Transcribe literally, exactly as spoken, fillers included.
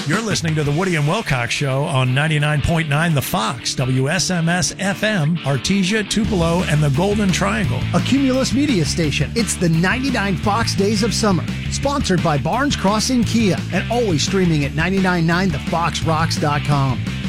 You're listening to the Woody and Wilcox Show on ninety-nine point nine The Fox, W S M S F M, Artesia, Tupelo, and the Golden Triangle. A Cumulus media station. It's the ninety-nine Fox Days of Summer. Sponsored by Barnes Crossing Kia. And always streaming at nine nine nine the fox rocks dot com.